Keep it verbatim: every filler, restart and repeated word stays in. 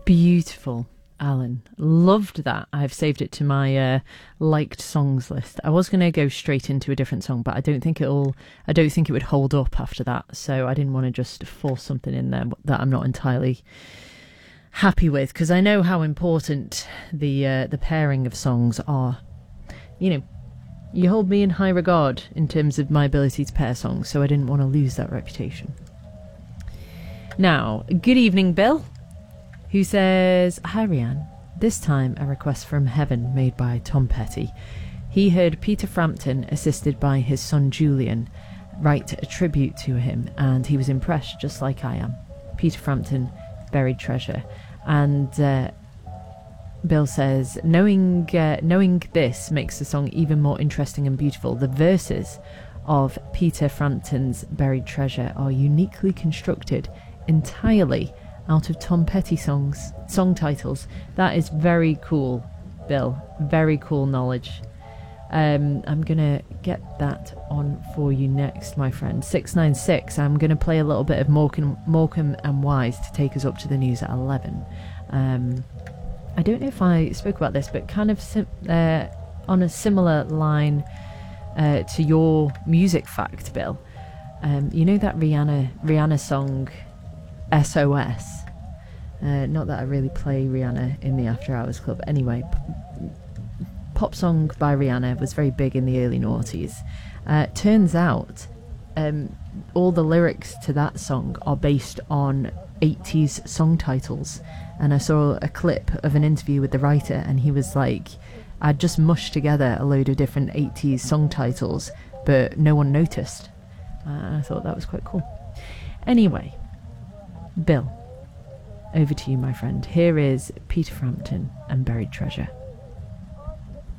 Beautiful, Alan. Loved that. I've saved it to my uh, liked songs list. I was going to go straight into a different song, but I don't think it'll. I don't think it would hold up after that. So I didn't want to just force something in there that I'm not entirely happy with, because I know how important the uh, the pairing of songs are. You know, you hold me in high regard in terms of my ability to pair songs, so I didn't want to lose that reputation. Now, good evening, Bill, who says, "Hi, Rianne. This time a request from heaven made by Tom Petty. He heard Peter Frampton, assisted by his son Julian, write a tribute to him, and he was impressed, just like I am. Peter Frampton, Buried Treasure." And uh, Bill says, knowing uh, knowing this makes the song even more interesting and beautiful. The verses of Peter Frampton's Buried Treasure are uniquely constructed entirely out of Tom Petty songs, song titles. That is very cool, Bill. Very cool knowledge. Um, I'm going to get that on for you next, my friend. six nine six, I'm going to play a little bit of Morecambe, Morecambe and Wise to take us up to the news at eleven. Um, I don't know if I spoke about this, but kind of sim- uh, on a similar line uh, to your music fact, Bill. Um, you know that Rihanna Rihanna song, S O S? Uh, not that I really play Rihanna in the After Hours Club. Anyway, p- pop song by Rihanna was very big in the early noughties. Uh, turns out um, all the lyrics to that song are based on eighties song titles. And I saw a clip of an interview with the writer, and he was like, I'd just mushed together a load of different eighties song titles, but no one noticed. Uh, and I thought that was quite cool. Anyway, Bill, over to you, my friend. Here is Peter Frampton and Buried Treasure.